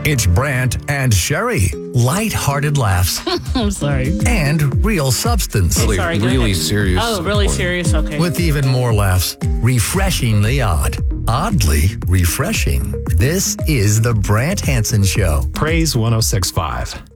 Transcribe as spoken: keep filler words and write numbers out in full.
It's Brant and Sherry. Light-hearted laughs I'm sorry. and real substance. Okay, sorry, go really ahead. serious. Oh, really serious? Okay. With even more laughs. Refreshingly odd. Oddly refreshing. This is the Brant Hansen Show. Praise one oh six point five.